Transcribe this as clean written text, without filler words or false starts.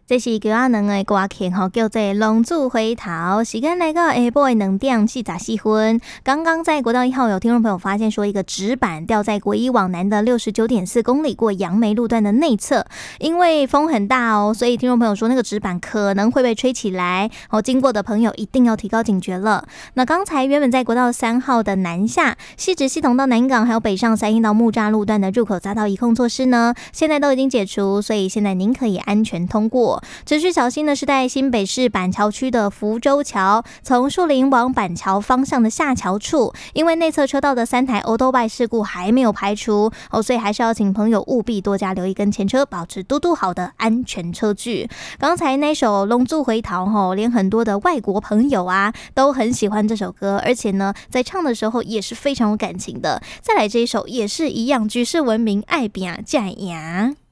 这是叫阿能的歌曲吼，叫做《龙珠回头》。时间来到下晡的2点44分。刚刚在国道1号有听众朋友发现说，一个纸板掉在国一往南的69.4公里过杨梅路段的内侧，因为风很大哦，所以听众朋友说那个纸板可能会被吹起来哦。经过的朋友一定要提高警觉了。那刚才原本在国道3号的南下、汐止系统到南港还有北上3义到木栅路段的入口匝道移控措施呢，现在都已经解除，所以现在您可以安全通过。持续小心的是在新北市板桥区的福州桥，从树林往板桥方向的下桥处，因为内侧车道的3台欧兜拜事故还没有排除哦，所以还是要请朋友务必多加留意跟前车保持嘟嘟好的安全车距。刚才那首《龙珠回头》连很多的外国朋友啊都很喜欢这首歌，而且呢在唱的时候也是非常有感情的。再来这一首也是一样，举世闻名爱拼才会赢。